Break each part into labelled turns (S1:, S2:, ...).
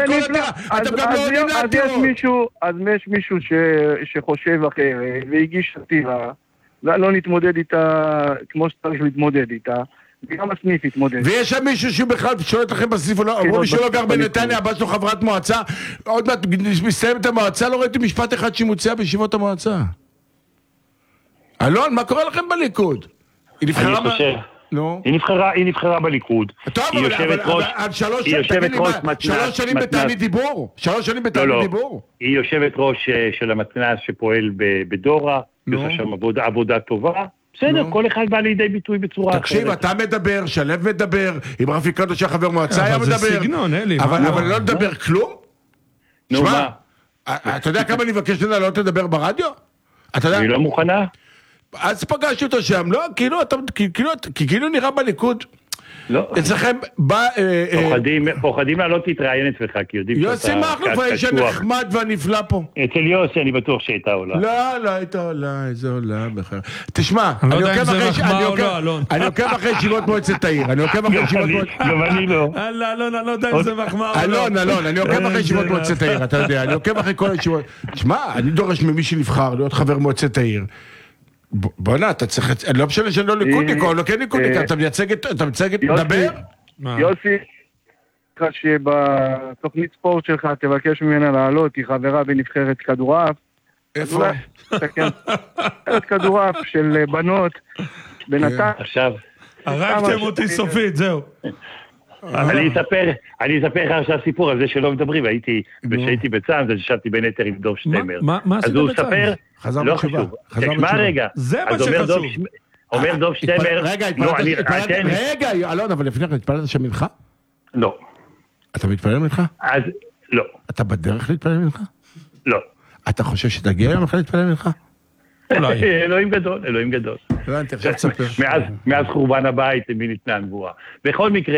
S1: כל עתירה. אתם גם לא עונים לעתירות.
S2: אז יש מישהו שחושב אחרת, והגיש עתירה, לא נתמודד איתה כמו שצריך להתמודד איתה, וגם הסניף יתמודד.
S1: ויש שם מישהו שבכלל שואלת לכם בסניף, אמרו לי שלא גר בנתניה, הבא שלו חברת מועצה, עוד מעט מסתיים את המועצה, לא ראיתי משפט אחד שמוצע בישיבות המועצה. אלון, מה קורה לכם בליכוד?
S3: אני חושב. היא נבחרה בליכוד.
S1: טוב, אבל 3 שנים בתהליך דיבור? 3 שנים בתהליך דיבור?
S3: היא יושבת ראש של המתנ"ס שפועל בדורה, יש שם עבודה טובה. בסדר, כל אחד בא לידי ביטוי בצורה אחרת.
S1: תקשיב, אתה מדבר, שלב מדבר, עם רפי קדוש שחבר מועצה היה מדבר.
S4: אבל זה סגנון, אלי.
S1: אבל לא לדבר כלום? שמע, אתה יודע כמה אני מבקש לנה לא תדבר ברדיו?
S3: היא לא מוכנה?
S1: אז פגשתי אותו שם, לא? כאילו נראה בליכוד.
S3: לא.
S1: אצלכם בא...
S3: פוחדים לעלות להתראיין אצלך, כי יודעים שאתה...
S1: יוסי מחלוף, האיש הנחמד והנפלא פה.
S3: אצל יוסי אני בטוח שהייתה עולה.
S1: לא הייתה עולה, איזה עולה בכלל. תשמע,
S4: אני לא יודע אם זה מחמאה או לא, אלון.
S1: אני עוקב אחרי ישיבות מועצת העיר.
S3: גם אני לא.
S4: אלון, אני לא יודע אם זה מחמאה או לא.
S1: אלון, אני עוקב אחרי ישיבות מועצת העיר, אתה יודע. אני עוקב אחרי כל הישיבות. תשמע, אני דורש ממי שנבחר להיות חבר מועצת העיר. בוא'נה, אתה צריך... אני לא משנה שאני לא ליכודניק, או לא כן ליכודניק, אתה מייצג את... דבר?
S2: יוסי, שבתוכנית ספורט שלך תבקש ממנה לעלות, היא חברה בנבחרת כדורעף.
S1: איפה?
S2: כדורעף של בנות בנתניה.
S3: עכשיו.
S4: הרגתם אותי סופית, זהו.
S3: אני אספר לך עכשיו סיפור על זה שלא מדברים, כשהייתי בצאנז, אז ישבתי בין היתר עם דוב שטמר.
S4: מה עשית בצאנז?
S1: חזר בתשובה.
S3: מה רגע?
S4: זה מה שחשוב.
S3: אומר דוב שטמר...
S1: רגע, אלון, אבל לפני כן, התפללת שם מנחה?
S3: לא.
S1: אתה מתפלל מנחה?
S3: אז לא.
S1: אתה בדרך להתפלל מנחה?
S3: לא.
S1: אתה חושב שתגיע יום אחד להתפלל מנחה?
S3: אלוהים גדול.
S1: הבנתי, עכשיו תספר.
S3: מאז חורבן הבית למי ניתנה הנבואה. בכל מקרה,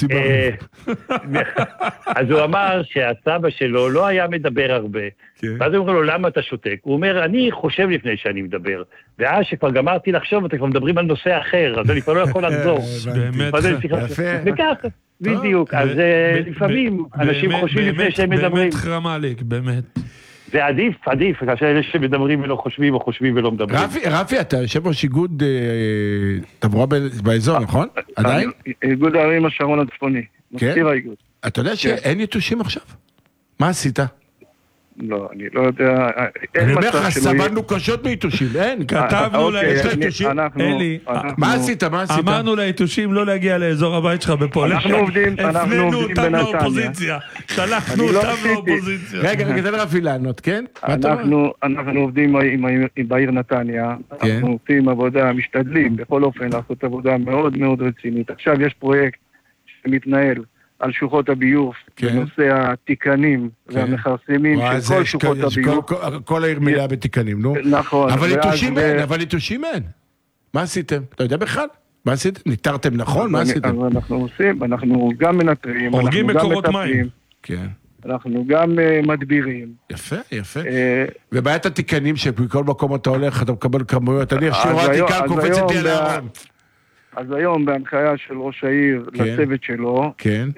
S3: אז הוא אמר שהסבא שלו לא היה מדבר הרבה. ואז הוא אומר לו, למה אתה שותק? הוא אומר, אני חושב לפני שאני מדבר. ואז שכבר גמרתי לחשוב, אתם כבר מדברים על נושא אחר, אז אני כבר לא יכול לחזור.
S4: באמת.
S3: וככה, בדיוק. אז לפעמים אנשים חושבים לפני שהם מדברים.
S4: באמת חרמליק, באמת.
S3: זה עדיף, כאשר אלה שמדברים ולא חושבים, או חושבים ולא מדברים.
S1: רפי, אתה יושב ראש איגוד תברואה באזור, נכון? עדיין?
S2: איגוד הערים השרון הצפוני. מזכיר האיגוד.
S1: אתה יודע שאין יתושים עכשיו? מה עשית?
S2: לא, אני לא יודע...
S1: אני אומר לך, סבלנו קשות מיתושים, אין.
S4: כתבנו ליתושים, אלי,
S1: מה עשית?
S4: אמרנו ליתושים לא להגיע לאזור הבית שלך בפולש.
S2: אנחנו עובדים בנתניה.
S4: שלחנו אותם לאופוזיציה.
S1: רגע, תן רפי לענות, כן?
S2: אנחנו עובדים בעיר נתניה, אנחנו עושים עבודה, משתדלים בכל אופן לעשות עבודה מאוד מאוד רצינית. עכשיו יש פרויקט שמתנהל על שוחות הביוב, בנושא התיקנים והמחרסמים של כל שוחות הביוב.
S1: כל העיר מלאה בתיקנים, נו.
S2: נכון.
S1: אבל יתושים אין. מה עשיתם? אתה יודע בכלל? מה עשיתם? ניתרתם נכון? מה עשיתם?
S2: אנחנו עושים, אנחנו גם מנטרים,
S4: הורגים מקורות מים.
S1: כן.
S2: אנחנו גם מדבירים.
S1: יפה. ובעיית התיקנים שבכל מקום אתה הולך, אתה מקבל כמויות, אני עכשיו התיקן קופצת לי על הערם.
S2: אז היום בהנחיה של ראש העיר לצוות שלו,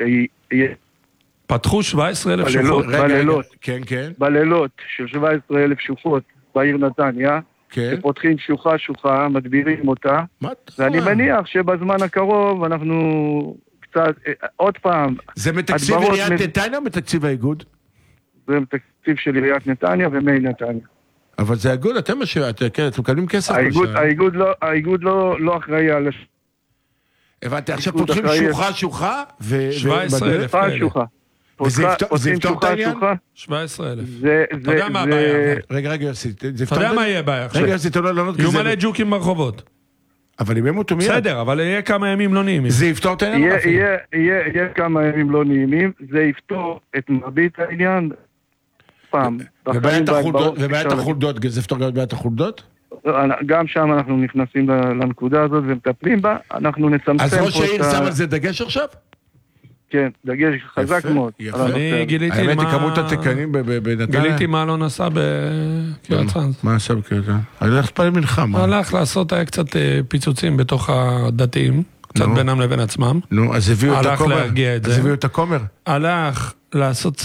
S4: פתחו 17,000 שוחות.
S2: בלילות של 17,000 שוחות בעיר נתניה, שפותחים שוחה, מדבירים אותה, ואני מניח שבזמן הקרוב אנחנו קצת, עוד פעם...
S1: זה מתקציב עיריית נתניה או מתקציב האיגוד?
S2: זה מתקציב של עיריית נתניה ומי נתניה.
S1: אבל זה האיגוד, אתם מקבלים כסף?
S2: האיגוד לא אחראי על...
S1: הבנתי, עכשיו פותחים שוחה
S4: 17,000
S2: שוחה.
S1: וזה יפתור את העניין?
S4: 17,000. אתה יודע מה הבעיה?
S1: רגע יוסי,
S4: אתה יודע מה יהיה הבעיה עכשיו?
S1: רגע יוסי, אתה לא לענות כזה.
S4: יהיו מלא ג'וקים ברחובות.
S1: אבל אם הם אותו מיד.
S4: בסדר, אבל יהיה כמה ימים לא נעימים.
S1: זה יפתור את העניין?
S2: יהיה כמה ימים לא נעימים, זה יפתור את מרבית העניין פעם.
S1: ובעיית החולדות, זה יפתור גם את בעיית החולדות?
S2: גם שם אנחנו נכנסים לנקודה הזאת ומטפלים בה, אנחנו נצמצם...
S1: אז ראש העיר שם על זה דגש עכשיו?
S2: כן, דגש חזק מאוד.
S4: אני גיליתי
S1: האמת היא כמות התקנים בנתניה.
S4: גיליתי מה לא נסע בקריית צאנז.
S1: מה עשה בקריית צאנז? הלך להתפלל מנחה.
S4: הלך לעשות קצת פיצוצים בתוך הדתיים, קצת בינם לבין עצמם.
S1: נו, אז הביאו את הכומר.
S4: הלך להרגיע את זה.
S1: אז הביאו את הכומר.
S4: הלך לעשות